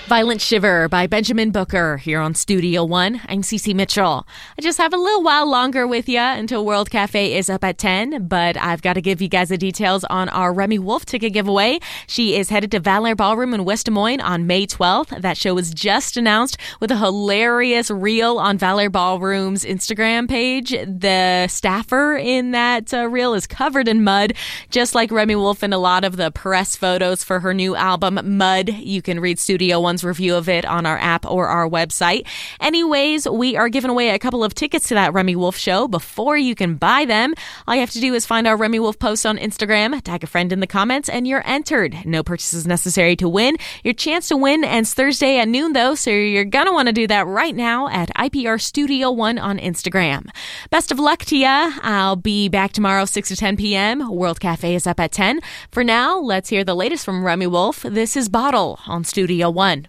Violent Shiver by Benjamin Booker here on Studio One. I'm Cece Mitchell. I just have a little while longer with you until World Cafe is up at 10, but I've got to give you guys the details on our Remi Wolf ticket giveaway. She is headed to Valor Ballroom in West Des Moines on May 12th. That show was just announced with a hilarious reel on Valor Ballroom's Instagram page. The staffer in that reel is covered in mud, just like Remi Wolf in a lot of the press photos for her new album, Mud. You can read Studio One's review of it on our app or our website. Anyways, we are giving away a couple of tickets to that Remi Wolf show. Before you can buy them, all you have to do is find our Remi Wolf post on Instagram, tag a friend in the comments, and you're entered. No purchases necessary to win. Your chance to win ends Thursday at noon, though, so you're going to want to do that right now at IPR Studio One on Instagram. Best of luck to ya. I'll be back tomorrow, 6 to 10 p.m. World Cafe is up at 10. For now, let's hear the latest from Remi Wolf. This is Bottle on Studio One.